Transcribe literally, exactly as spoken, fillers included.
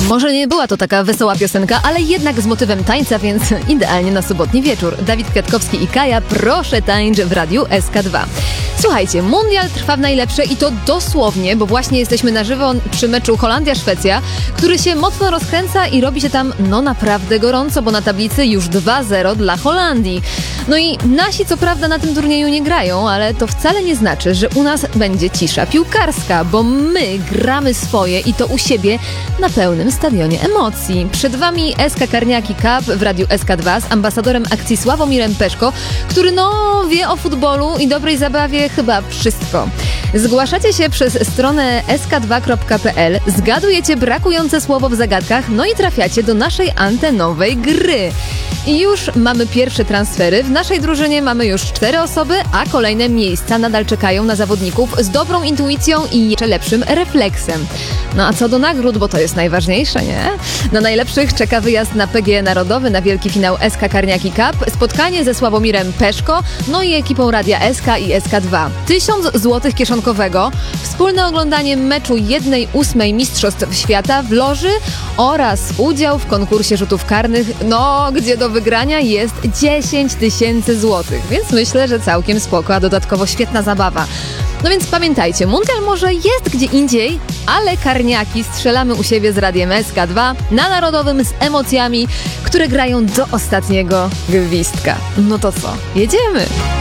Może nie była to taka wesoła piosenka, ale jednak z motywem tańca, więc idealnie na sobotni wieczór. Dawid Kwiatkowski i Kaja, proszę tańcz w Radiu S K dwa. Słuchajcie, mundial trwa w najlepsze i to dosłownie, bo właśnie jesteśmy na żywo przy meczu Holandia-Szwecja, który się mocno rozkręca i robi się tam no naprawdę gorąco, bo na tablicy już dwa zero dla Holandii. No i nasi co prawda na tym turnieju nie grają, ale to wcale nie znaczy, że u nas będzie cisza piłkarska, bo my gramy swoje i to u siebie na pełnym stadionie emocji. Przed wami S K Karniaki Cup w Radiu S K dwa z ambasadorem akcji Sławomirem Peszko, który no wie o futbolu i dobrej zabawie chyba wszystko. Zgłaszacie się przez stronę s k dwa kropka p l, zgadujecie brakujące słowo w zagadkach, no i trafiacie do naszej antenowej gry. I już mamy pierwsze transfery. W naszej drużynie mamy już cztery osoby, a kolejne miejsca nadal czekają na zawodników z dobrą intuicją i jeszcze lepszym refleksem. No a co do nagród, bo to jest najważniejsze, nie? Na najlepszych czeka wyjazd na P G Narodowy, na wielki finał S K Karniaki Cup, spotkanie ze Sławomirem Peszko, no i ekipą Radia S K i S K dwa. Tysiąc złotych kieszonkowego, wspólne oglądanie meczu jednej ósmej Mistrzostw Świata w loży oraz udział w konkursie rzutów karnych, no gdzie do wygrania jest dziesięć tysięcy złotych, więc myślę, że całkiem spoko, a dodatkowo świetna zabawa. No więc pamiętajcie, mundial może jest gdzie indziej, ale karniaki strzelamy u siebie z Radiem S K dwa na Narodowym z emocjami, które grają do ostatniego gwizdka. No to co? Jedziemy!